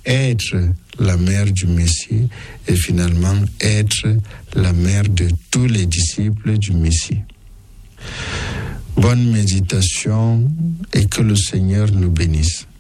être la mère du Messie et finalement être la mère de tous les disciples du Messie. Bonne méditation et que le Seigneur nous bénisse.